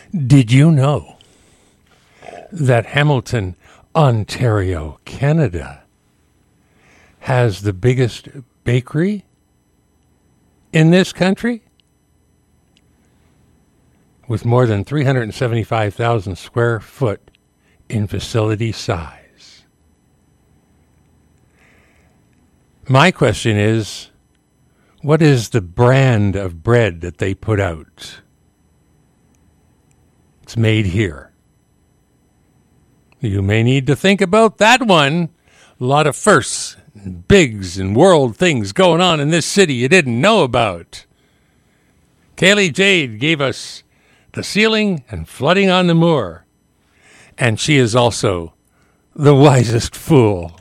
Did you know that Hamilton, Ontario, Canada, has the biggest bakery in this country? With more than 375,000 square foot in facility size. My question is, what is the brand of bread that they put out? It's made here. You may need to think about that one. A lot of firsts, and bigs, and world things going on in this city you didn't know about. Kaylee Jade gave us the ceiling and flooding on the moor. And she is also the wisest fool